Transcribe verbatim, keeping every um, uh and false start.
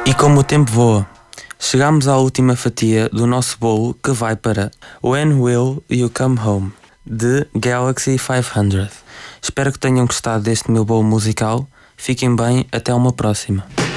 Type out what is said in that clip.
E como o tempo voa, chegamos à última fatia do nosso bolo, que vai para When Will You Come Home, de Galaxy quinhentos. Espero que tenham gostado deste meu bolo musical. Fiquem bem, até uma próxima.